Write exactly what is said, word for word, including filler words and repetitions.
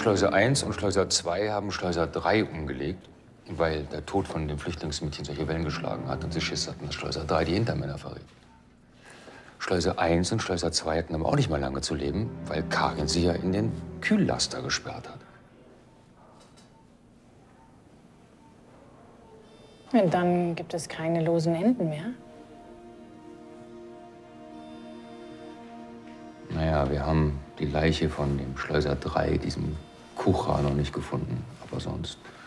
Schleuser eins und Schleuser zwei haben Schleuser drei umgelegt, weil der Tod von dem Flüchtlingsmädchen solche Wellen geschlagen hat und sie Schiss hatten, dass Schleuser drei die Hintermänner verrät. Schleuser eins und Schleuser zwei hatten aber auch nicht mehr lange zu leben, weil Karin sie ja in den Kühllaster gesperrt hat. Und dann gibt es keine losen Enden mehr? Naja, wir haben die Leiche von dem Schleuser drei, diesem Kucha, noch nicht gefunden. Aber sonst